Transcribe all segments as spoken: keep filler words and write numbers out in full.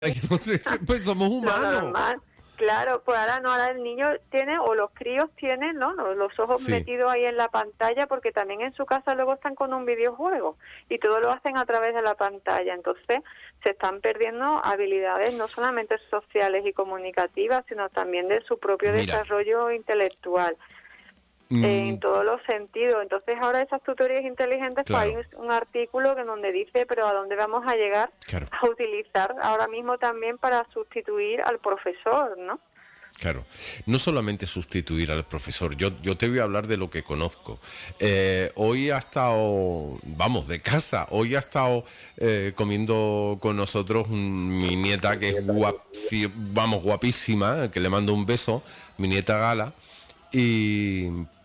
Pues somos Lo humanos. normal. Claro, pues ahora no, ahora el niño tiene, o los críos tienen, ¿no? Los los ojos Sí, metidos ahí en la pantalla, porque también en su casa luego están con un videojuego y todo lo hacen a través de la pantalla. Entonces se están perdiendo habilidades no solamente sociales y comunicativas, sino también de su propio mira, desarrollo intelectual, en mm, todos los sentidos. Entonces ahora esas tutorías inteligentes, pues hay claro, un un artículo que donde dice, pero a dónde vamos a llegar claro. a utilizar ahora mismo también para sustituir al profesor, ¿no? Claro, no solamente sustituir al profesor, yo, yo te voy a hablar de lo que conozco. Eh, hoy ha estado, vamos, de casa, hoy ha estado eh, comiendo con nosotros un- mi nieta que es guapi- vamos, guapísima, que le mando un beso, mi nieta Gala, y,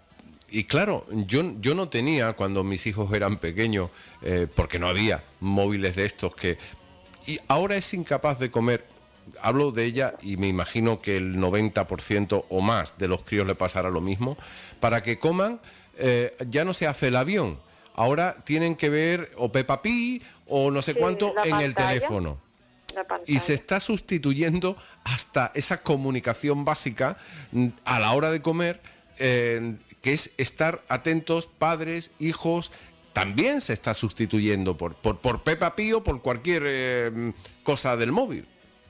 y claro, yo, yo no tenía cuando mis hijos eran pequeños, eh, porque no había móviles de estos que... Y ahora es incapaz de comer. Hablo de ella y me imagino que el noventa por ciento o más de los críos le pasará lo mismo. Para que coman, eh, ya no se hace el avión. Ahora tienen que ver o Peppa Pig o no sé Sí, cuánto la en el pantalla, teléfono. la Y se pantalla. está sustituyendo hasta esa comunicación básica mm, a la hora de comer, eh, que es estar atentos, padres, hijos. También se está sustituyendo por, por, por Peppa Pig o por cualquier eh, cosa del móvil.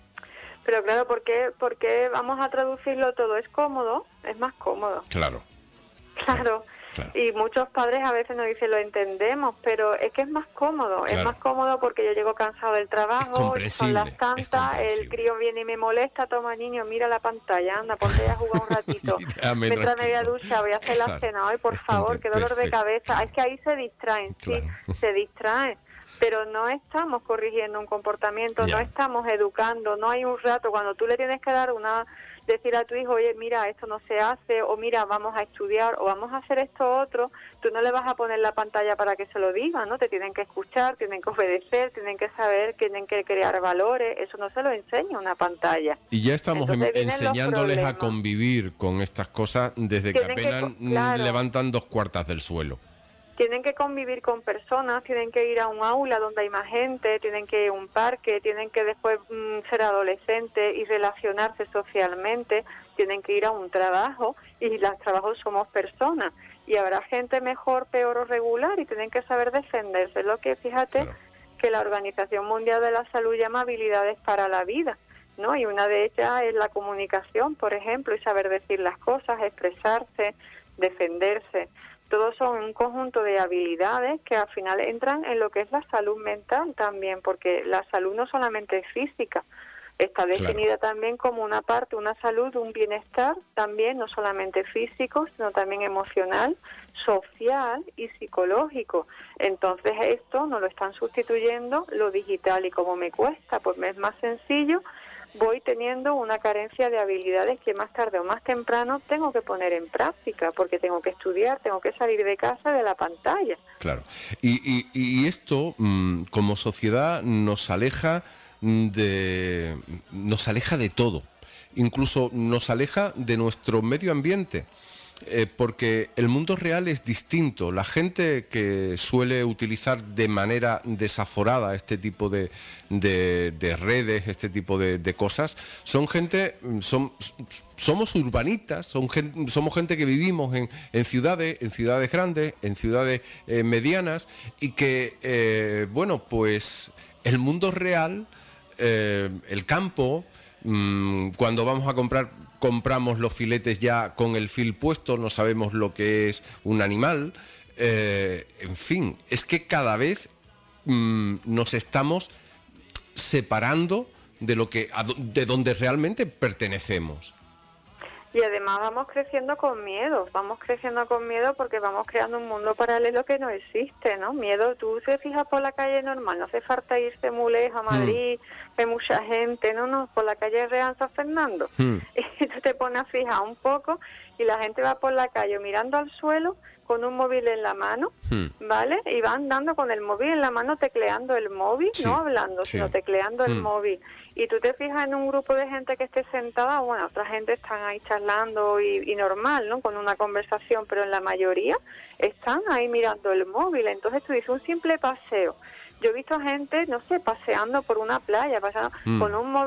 Pero claro, ¿por qué, por qué vamos a traducirlo todo? ¿Es cómodo? Es más cómodo. Claro, claro, Claro, claro, y muchos padres a veces nos dicen, lo entendemos, pero es que es más cómodo, es claro. más cómodo porque yo llego cansado del Es trabajo, son las comprensible, es tantas, el comprensible. crío viene y me molesta, toma niño, mira la pantalla, anda, ponte a jugar un ratito, Y déjame mientras me voy a tranquilo. duchar, voy a hacer la Claro, cena, ay, por es favor, compre qué dolor de perfecto. cabeza, es que ahí se distraen, sí, Claro. se distraen. Pero no estamos corrigiendo un comportamiento, no Ya. estamos educando, no hay un rato cuando tú le tienes que dar una, decir a tu hijo, oye, mira, esto no se hace, o mira, vamos a estudiar, o vamos a hacer esto otro, tú no le vas a poner la pantalla para que se lo diga, ¿no? Te tienen que escuchar, tienen que obedecer, tienen que saber, tienen que crear valores, eso no se lo enseña una pantalla. Y ya estamos en- Entonces vienen los enseñándoles a problemas. convivir con estas cosas desde que Tienen que, apenas co- mm, claro, levantan dos cuartas del suelo. tienen que convivir con personas, tienen que ir a un aula donde hay más gente, tienen que ir a un parque, tienen que después mm, ser adolescentes y relacionarse socialmente, tienen que ir a un trabajo y los trabajos somos personas y habrá gente mejor, peor o regular y tienen que saber defenderse. Es lo que fíjate Claro. que la Organización Mundial de la Salud llama habilidades para la vida, ¿no? Y una de ellas es la comunicación, por ejemplo, y saber decir las cosas, expresarse, defenderse. Todos son un conjunto de habilidades que al final entran en lo que es la salud mental también, porque la salud no solamente es física, está Claro. definida también como una parte, una salud, un bienestar también, no solamente físico, sino también emocional, social y psicológico. Entonces esto nos lo están sustituyendo lo digital y como me cuesta, pues me es más sencillo, voy teniendo una carencia de habilidades que más tarde o más temprano tengo que poner en práctica, porque tengo que estudiar, tengo que salir de casa de la pantalla. Claro. Y, y- y esto, mm, como sociedad, nos aleja mm, de. nos aleja de todo. Incluso nos aleja de nuestro medio ambiente. Eh, porque el mundo real es distinto. La gente que suele utilizar de manera desaforada este tipo de, de- de redes, este tipo de, de cosas, son gente, mm, son, somos urbanitas, son gen- somos gente que vivimos en, en ciudades, en ciudades grandes, en ciudades eh, medianas, y que, eh, bueno, pues el mundo real, eh, el campo, mm, cuando vamos a comprar, compramos los filetes ya con el fil puesto, no sabemos lo que es un animal. Eh, en fin, es que cada vez mm, nos estamos separando de lo que a do- de donde realmente pertenecemos. Y además vamos creciendo con miedo, vamos creciendo con miedo porque vamos creando un mundo paralelo que no existe, ¿no? Miedo, tú te fijas por la calle normal, no hace falta irse muy lejos a Hmm, Madrid, hay mucha gente, no, no, por la calle Real San Fernando. hmm, Y tú te pones a fijar un poco y la gente va por la calle mirando al suelo con un móvil en la mano, hmm. ¿vale? Y va andando con el móvil en la mano tecleando el móvil, Sí, no hablando, sí. sino tecleando el Hmm, móvil. Y tú te fijas en un grupo de gente que esté sentada, bueno, otra gente están ahí charlando y, y normal, ¿no? Con una conversación, pero en la mayoría están ahí mirando el móvil. Entonces tú dices, un simple paseo Yo he visto gente, no sé, paseando por una playa, paseando Mm. con un móvil